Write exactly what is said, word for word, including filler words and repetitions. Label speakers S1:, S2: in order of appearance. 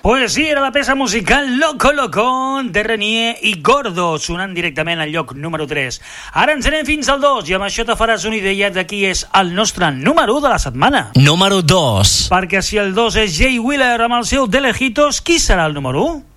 S1: Pues sí, era la peça musical Loco Loco de Renier i Gordo, sonant directament al lloc número tres. Ara ens anem fins al dos i amb això te faràs una idea de qui és el nostre número de la setmana.
S2: Número dos.
S1: Perquè si el dos és Jay Wheeler amb el seu De Lejitos, qui serà el número un?